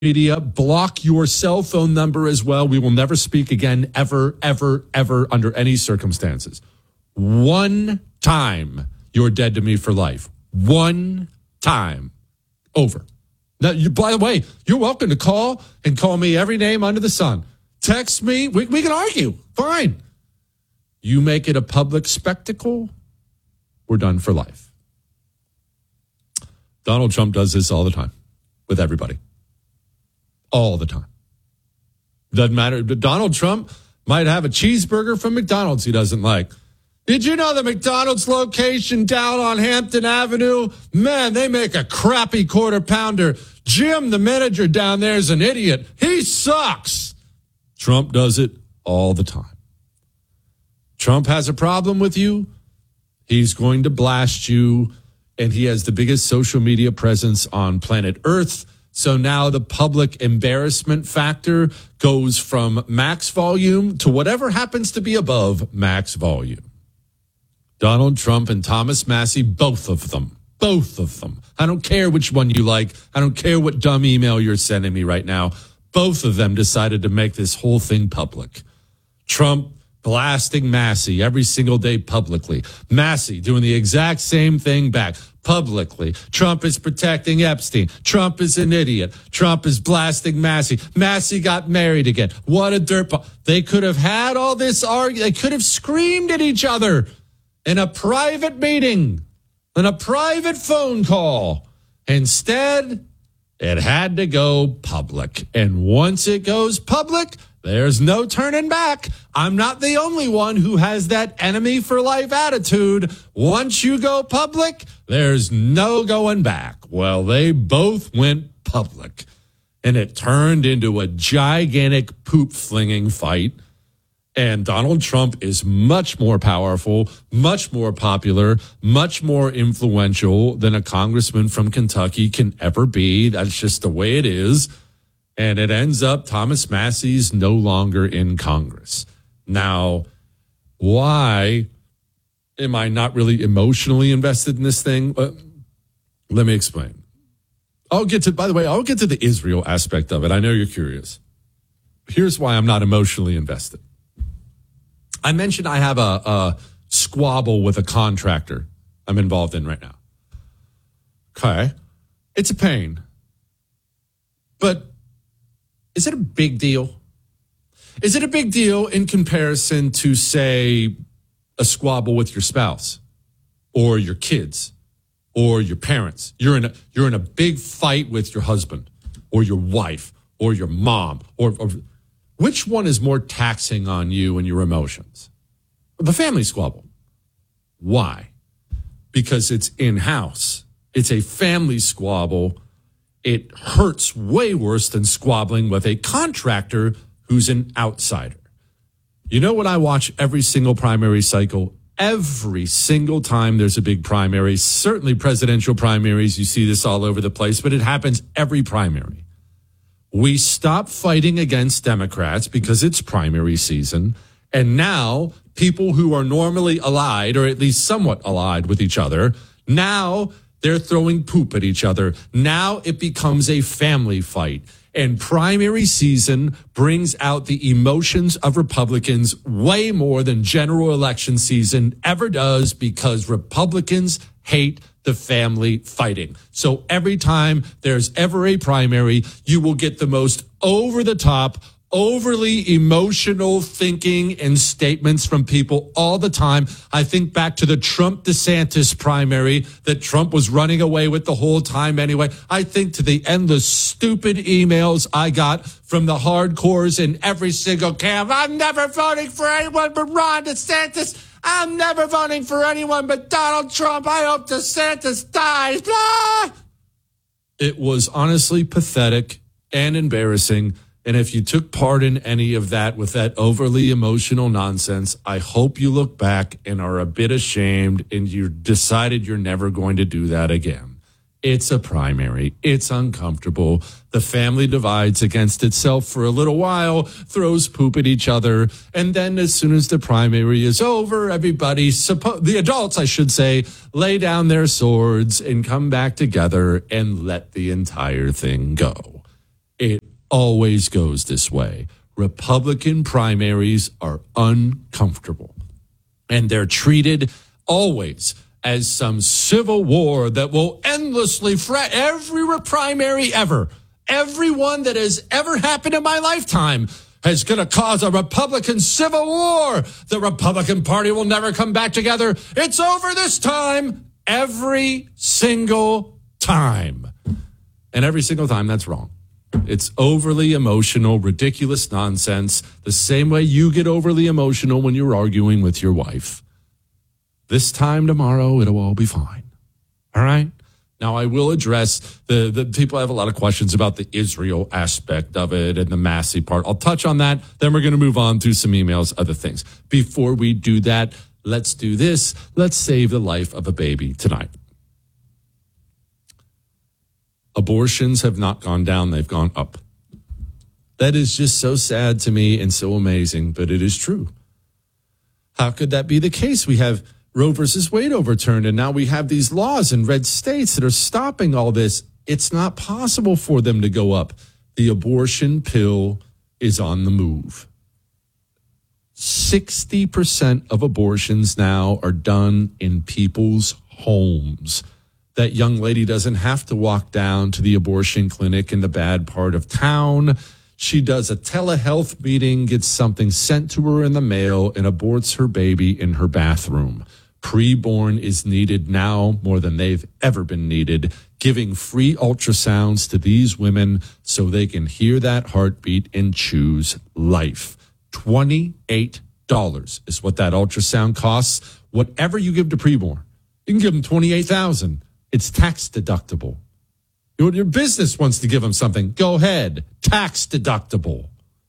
media, block your cell phone number as well. We will never speak again, ever, ever, ever, under any circumstances. One time, you're dead to me for life. One time. Over. Now, by the way, you're welcome to call and call me every name under the sun. Text me. We can argue. Fine. You make it a public spectacle, we're done for life. Donald Trump does this all the time with everybody. All the time. Doesn't matter. Donald Trump might have a cheeseburger from McDonald's he doesn't like. Did you know the McDonald's location down on Hampton Avenue? Man, they make a crappy quarter pounder. Jim, the manager down there, is an idiot. He sucks. Trump does it all the time. Trump has a problem with you. He's going to blast you. And he has the biggest social media presence on planet Earth. So now the public embarrassment factor goes from max volume to whatever happens to be above max volume. Donald Trump and Thomas Massie, both of them. I don't care which one you like. I don't care what dumb email you're sending me right now. Both of them decided to make this whole thing public. Trump blasting Massie every single day publicly. Massie doing the exact same thing back publicly. Trump is protecting Epstein. Trump is an idiot. Trump is blasting Massie. Massie got married again. What a dirtball. They could have had all this argument. They could have screamed at each other in a private meeting, in a private phone call. Instead, it had to go public. And once it goes public, there's no turning back. I'm not the only one who has that enemy for life attitude. Once you go public, there's no going back. Well, they both went public, and it turned into a gigantic poop flinging fight. And Donald Trump is much more powerful, much more popular, much more influential than a congressman from Kentucky can ever be. That's just the way it is. And it ends up Thomas Massie's no longer in Congress. Now, why am I not really emotionally invested in this thing? Let me explain. I'll get to the Israel aspect of it. I know you're curious. Here's why I'm not emotionally invested. I mentioned I have a squabble with a contractor I'm involved in right now. Okay. It's a pain. But is it a big deal? Is it a big deal in comparison to, say, a squabble with your spouse or your kids or your parents? You're in a big fight with your husband or your wife or your mom or which one is more taxing on you and your emotions? The family squabble. Why? Because it's in-house. It's a family squabble. It hurts way worse than squabbling with a contractor who's an outsider. You know what I watch every single primary cycle? Every single time there's a big primary, certainly presidential primaries, you see this all over the place, but it happens every primary. We stop fighting against Democrats because it's primary season, and now people who are normally allied, or at least somewhat allied with each other, now they're throwing poop at each other. Now it becomes a family fight. And primary season brings out the emotions of Republicans way more than general election season ever does, because Republicans hate the family fighting. So every time there's ever a primary, you will get the most over-the-top, overly emotional thinking and statements from people all the time. I think back to the Trump-DeSantis primary that Trump was running away with the whole time anyway. I think to the endless stupid emails I got from the hardcores in every single camp. I'm never voting for anyone but Ron DeSantis. I'm never voting for anyone but Donald Trump. I hope DeSantis dies. Blah! It was honestly pathetic and embarrassing. And if you took part in any of that with that overly emotional nonsense, I hope you look back and are a bit ashamed and you decided you're never going to do that again. It's a primary. It's uncomfortable. The family divides against itself for a little while, throws poop at each other, and then as soon as the primary is over, everybody, the adults, I should say, lay down their swords and come back together and let the entire thing go. It always goes this way. Republican primaries are uncomfortable, and they're treated always as some civil war that will endlessly fret every primary ever. Everyone that has ever happened in my lifetime is going to cause a Republican civil war. The Republican Party will never come back together. It's over this time. Every single time. And every single time, that's wrong. It's overly emotional, ridiculous nonsense, the same way you get overly emotional when you're arguing with your wife. This time tomorrow, it'll all be fine. All right? Now, I will address the people have a lot of questions about the Israel aspect of it and the Massey part. I'll touch on that. Then we're going to move on to some emails, other things. Before we do that, let's do this. Let's save the life of a baby tonight. Abortions have not gone down. They've gone up. That is just so sad to me and so amazing, but it is true. How could that be the case? We have Roe versus Wade overturned, and now we have these laws in red states that are stopping all this. It's not possible for them to go up. The abortion pill is on the move. 60% of abortions now are done in people's homes. That young lady doesn't have to walk down to the abortion clinic in the bad part of town. She does a telehealth meeting, gets something sent to her in the mail, and aborts her baby in her bathroom. Preborn is needed now more than they've ever been needed, giving free ultrasounds to these women so they can hear that heartbeat and choose life. $28 is what that ultrasound costs. Whatever you give to preborn, you can give them $28,000. It's tax deductible. Your business wants to give them something. Go ahead. Tax deductible.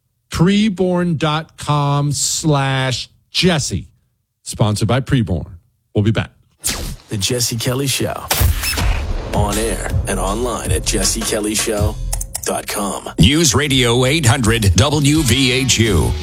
Preborn.com/Jesse. Sponsored by Preborn. We'll be back. The Jesse Kelly Show. On air and online at jessekellyshow.com. News Radio 800 WVHU.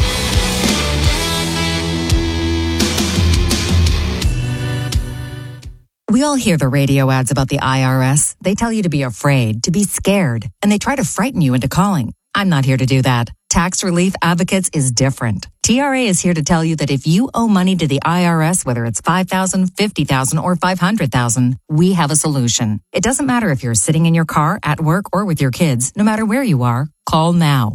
We all hear the radio ads about the IRS. They tell you to be afraid, to be scared, and they try to frighten you into calling. I'm not here to do that. Tax Relief Advocates is different. TRA is here to tell you that if you owe money to the IRS, whether it's $5,000, $50,000, or $500,000, we have a solution. It doesn't matter if you're sitting in your car, at work, or with your kids. No matter where you are, call now.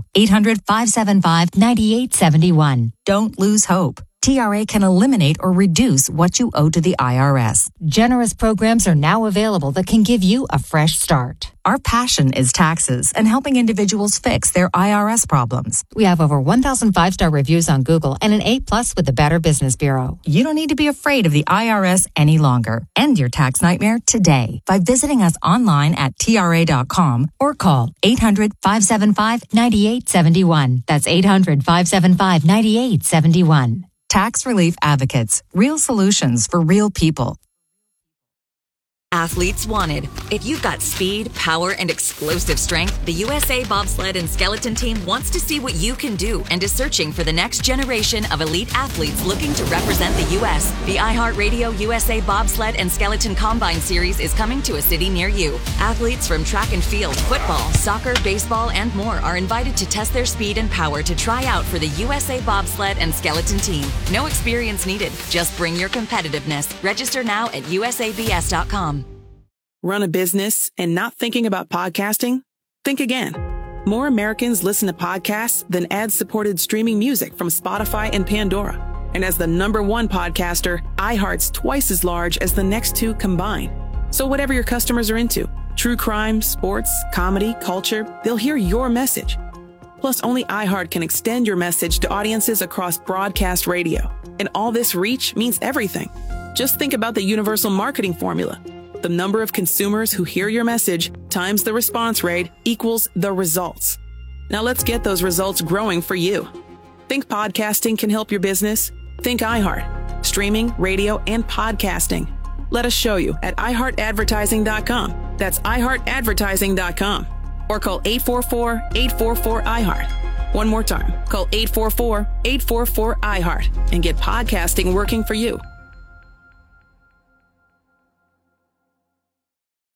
800-575-9871. Don't lose hope. TRA can eliminate or reduce what you owe to the IRS. Generous programs are now available that can give you a fresh start. Our passion is taxes and helping individuals fix their IRS problems. We have over 1,000 5-star reviews on Google and an A+ with the Better Business Bureau. You don't need to be afraid of the IRS any longer. End your tax nightmare today by visiting us online at TRA.com or call 800-575-9871. That's 800-575-9871. Tax Relief Advocates. Real solutions for real people. Athletes wanted. If you've got speed, power, and explosive strength, the USA Bobsled and Skeleton Team wants to see what you can do and is searching for the next generation of elite athletes looking to represent the U.S. The iHeartRadio USA Bobsled and Skeleton Combine Series is coming to a city near you. Athletes from track and field, football, soccer, baseball, and more are invited to test their speed and power to try out for the USA Bobsled and Skeleton Team. No experience needed. Just bring your competitiveness. Register now at usabs.com. Run a business and not thinking about podcasting? Think again. More Americans listen to podcasts than ad-supported streaming music from Spotify and Pandora. And as the #1 podcaster, iHeart's twice as large as the next two combined. So whatever your customers are into, true crime, sports, comedy, culture, they'll hear your message. Plus, only iHeart can extend your message to audiences across broadcast radio. And all this reach means everything. Just think about the universal marketing formula. The number of consumers who hear your message times the response rate equals the results. Now let's get those results growing for you. Think podcasting can help your business? Think iHeart. Streaming, radio, and podcasting. Let us show you at iHeartAdvertising.com. That's iHeartAdvertising.com. Or call 844-844-iHeart. One more time. Call 844-844-iHeart and get podcasting working for you.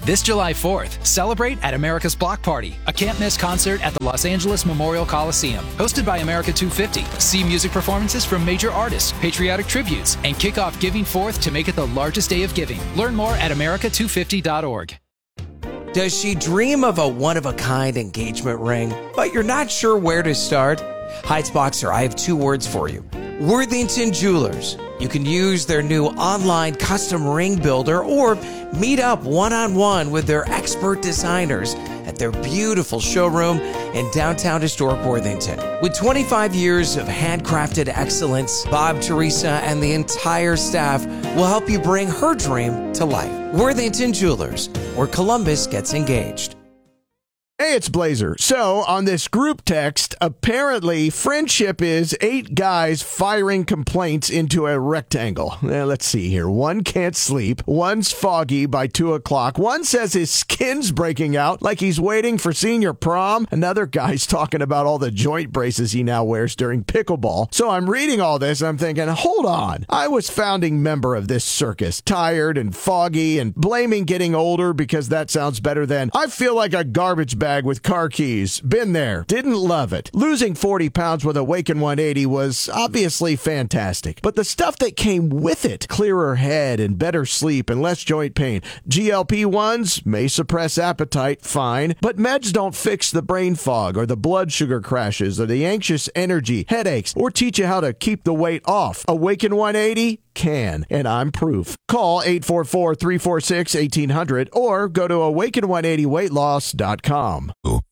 This July 4th, celebrate at America's Block Party, a can't-miss concert at the Los Angeles Memorial Coliseum. Hosted by America 250, see music performances from major artists, patriotic tributes, and kick off Giving 4th to make it the largest day of giving. Learn more at america250.org. Does she dream of a one-of-a-kind engagement ring, but you're not sure where to start? Heights Boxer, I have two words for you. Worthington Jewelers. You can use their new online custom ring builder or meet up one-on-one with their expert designers at their beautiful showroom in downtown historic Worthington. With 25 years of handcrafted excellence, Bob, Teresa, and the entire staff will help you bring her dream to life. Worthington Jewelers, where Columbus gets engaged. Hey, it's Blazer. So, on this group text, apparently friendship is 8 guys firing complaints into a rectangle. Let's see here. One can't sleep. One's foggy by 2 o'clock. One says his skin's breaking out like he's waiting for senior prom. Another guy's talking about all the joint braces he now wears during pickleball. So I'm reading all this and I'm thinking, hold on. I was founding member of this circus, tired and foggy and blaming getting older because that sounds better than I feel like a garbage bag with car keys. Been there. Didn't love it. Losing 40 pounds with Awaken 180 was obviously fantastic. But the stuff that came with it, clearer head and better sleep and less joint pain. GLP-1s may suppress appetite, fine. But meds don't fix the brain fog or the blood sugar crashes or the anxious energy, headaches, or teach you how to keep the weight off. Awaken 180 can, and I'm proof. Call 844-346-1800 or go to awaken180weightloss.com.